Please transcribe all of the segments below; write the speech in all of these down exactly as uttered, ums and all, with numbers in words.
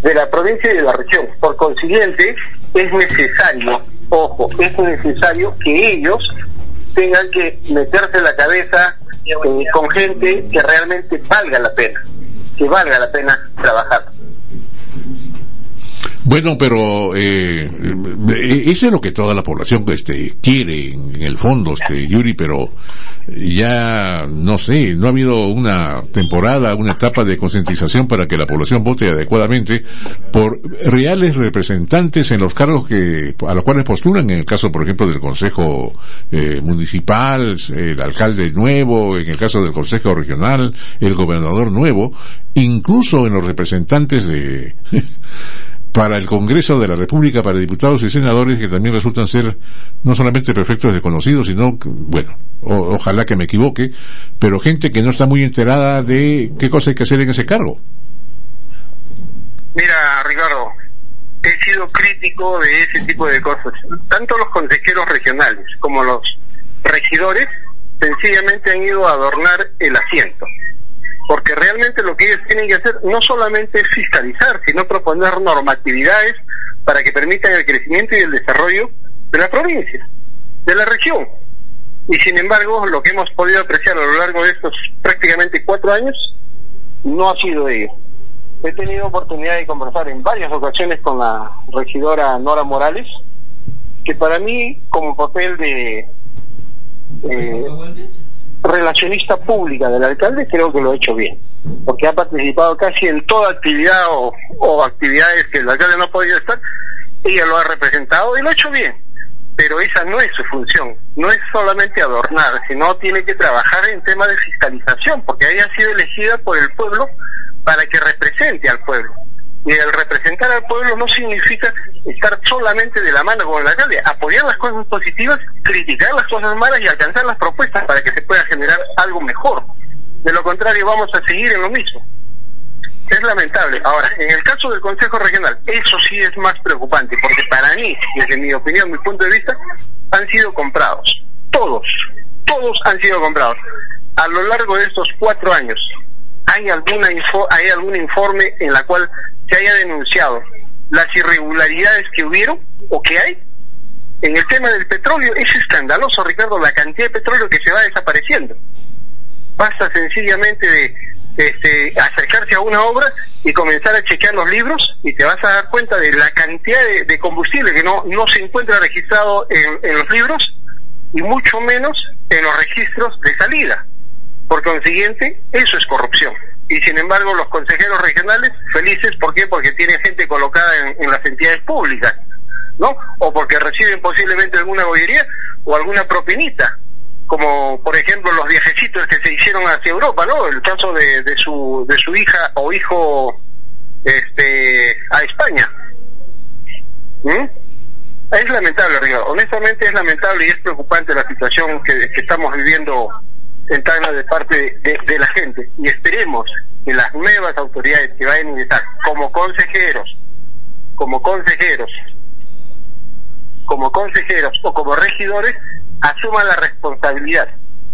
de la provincia y de la región. Por consiguiente, es necesario, ojo, es necesario que ellos tengan que meterse en la cabeza eh, con gente que realmente valga la pena, que valga la pena trabajar. Bueno, pero eh, eso es lo que toda la población este quiere en, en el fondo, este Yuri, pero ya no sé, no ha habido una temporada, una etapa de concientización para que la población vote adecuadamente por reales representantes en los cargos que a los cuales postulan, en el caso, por ejemplo, del Consejo eh, Municipal, el alcalde nuevo, en el caso del Consejo Regional, el gobernador nuevo, incluso en los representantes de para el Congreso de la República, para diputados y senadores, que también resultan ser no solamente perfectos desconocidos, sino, bueno, o, ojalá que me equivoque, pero gente que no está muy enterada de qué cosa hay que hacer en ese cargo. Mira, Ricardo, he sido crítico de ese tipo de cosas. Tanto los consejeros regionales como los regidores sencillamente han ido a adornar el asiento. Porque realmente lo que ellos tienen que hacer no solamente es fiscalizar, sino proponer normatividades para que permitan el crecimiento y el desarrollo de la provincia, de la región. Y sin embargo, lo que hemos podido apreciar a lo largo de estos prácticamente cuatro años, no ha sido ello. He tenido oportunidad de conversar en varias ocasiones con la regidora Nora Morales, que para mí, como papel de eh, relacionista pública del alcalde, creo que lo ha hecho bien, porque ha participado casi en toda actividad o, o actividades que el alcalde no ha podido estar, ella lo ha representado y lo ha hecho bien, pero esa no es su función, no es solamente adornar, sino tiene que trabajar en temas de fiscalización, porque ella ha sido elegida por el pueblo para que represente al pueblo. Y el representar al pueblo no significa estar solamente de la mano con el alcalde, apoyar las cosas positivas, criticar las cosas malas y alcanzar las propuestas para que se pueda generar algo mejor. De lo contrario, vamos a seguir en lo mismo. Es lamentable. Ahora, en el caso del Consejo Regional, eso sí es más preocupante, porque para mí, desde mi opinión, mi punto de vista, han sido comprados. Todos, todos han sido comprados. A lo largo de estos cuatro años, ¿hay alguna info, hay algún informe en la cual se haya denunciado las irregularidades que hubieron o que hay? En el tema del petróleo es escandaloso, Ricardo, la cantidad de petróleo que se va desapareciendo. Basta sencillamente de, de, de acercarse a una obra y comenzar a chequear los libros y te vas a dar cuenta de la cantidad de, de combustible que no, no se encuentra registrado en, en los libros y mucho menos en los registros de salida. Por consiguiente, eso es corrupción. Y sin embargo, los consejeros regionales, felices, ¿por qué? Porque tienen gente colocada en, en las entidades públicas, ¿no? O porque reciben posiblemente alguna bollería o alguna propinita, como por ejemplo los viajecitos que se hicieron hacia Europa, ¿no? El caso de, de su de su hija o hijo este a España. ¿Mm? Es lamentable, Ricardo. Honestamente es lamentable y es preocupante la situación que, que estamos viviendo en Tacna de parte de, de, de la gente, y esperemos que las nuevas autoridades que vayan a ingresar como consejeros, como consejeros, como consejeros o como regidores asuman la responsabilidad.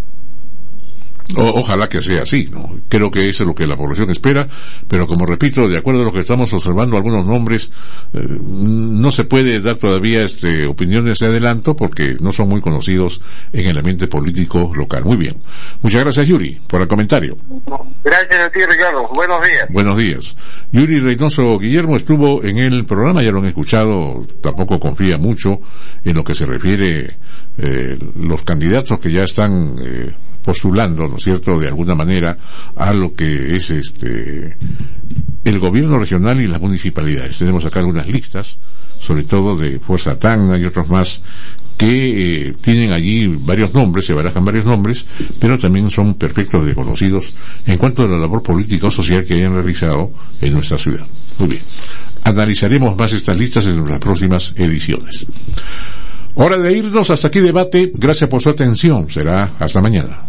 O, ojalá que sea así, ¿no? Creo que eso es lo que la población espera, pero como repito, de acuerdo a lo que estamos observando, algunos nombres, eh, no se puede dar todavía este opiniones de adelanto porque no son muy conocidos en el ambiente político local. Muy bien. Muchas gracias, Yuri, por el comentario. Gracias a ti, Ricardo. Buenos días. Buenos días. Yuri Reynoso Guillermo estuvo en el programa, ya lo han escuchado, tampoco confía mucho en lo que se refiere eh, los candidatos que ya están eh, postulando, ¿no es cierto?, de alguna manera a lo que es este el gobierno regional y las municipalidades. Tenemos acá algunas listas, sobre todo de Fuerza Tacna y otros más, que eh, tienen allí varios nombres, se barajan varios nombres, pero también son perfectos desconocidos en cuanto a la labor política o social que hayan realizado en nuestra ciudad. Muy bien. Analizaremos más estas listas en las próximas ediciones. Hora de irnos, hasta aquí debate. Gracias por su atención. Será hasta mañana.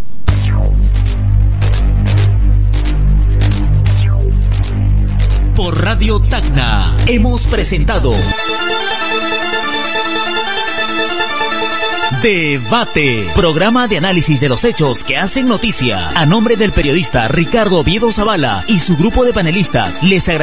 Por Radio Tacna hemos presentado Debate, programa de análisis de los hechos que hacen noticia. A nombre del periodista Ricardo Oviedo Zavala y su grupo de panelistas, les agradecemos